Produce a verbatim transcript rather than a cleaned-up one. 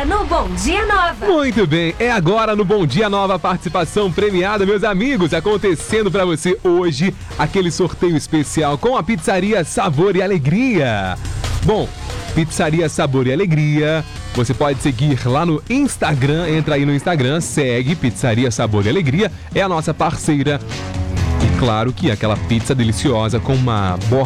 agora no Bom Dia Nova. Muito bem, é agora no Bom Dia Nova, participação premiada, meus amigos, acontecendo pra você hoje aquele sorteio especial com a Pizzaria Sabor e Alegria. Bom, Pizzaria Sabor e Alegria, você pode seguir lá no Instagram, entra aí no Instagram, segue Pizzaria Sabor e Alegria, é a nossa parceira. E claro que aquela pizza deliciosa com uma borda